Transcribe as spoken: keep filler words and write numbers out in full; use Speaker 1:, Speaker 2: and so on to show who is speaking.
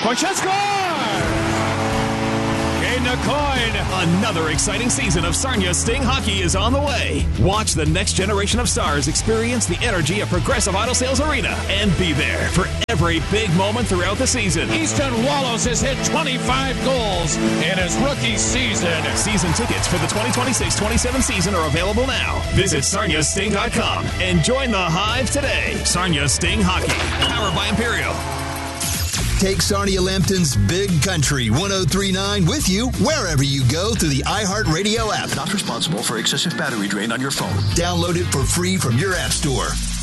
Speaker 1: Point shot, score! Caden Aucoin.
Speaker 2: Another exciting season of Sarnia Sting hockey is on the way. Watch the next generation of stars experience the energy of Progressive Auto Sales Arena and be there for every big moment throughout the season.
Speaker 1: Easton Wallows has hit twenty-five goals in his rookie season.
Speaker 2: Season tickets for the twenty twenty-six twenty-seven season are available now. Visit Sarnia Sting dot com and join the Hive today. Sarnia Sting Hockey, powered by Imperial.
Speaker 3: Take Sarnia Lambton's Big Country one oh three point nine with you wherever you go through the iHeartRadio app.
Speaker 4: Not responsible for excessive battery drain on your phone.
Speaker 3: Download it for free from your app store.